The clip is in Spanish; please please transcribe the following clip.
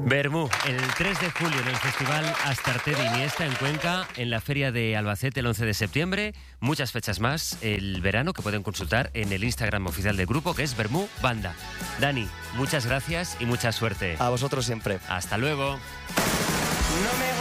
Bermú, el 3 de julio en el Festival Astarte de Iniesta en Cuenca, en la Feria de Albacete el 11 de septiembre, muchas fechas más el verano que pueden consultar en el Instagram oficial del grupo, que es Bermú Banda. Dani, muchas gracias y mucha suerte. A vosotros siempre. Hasta luego. No me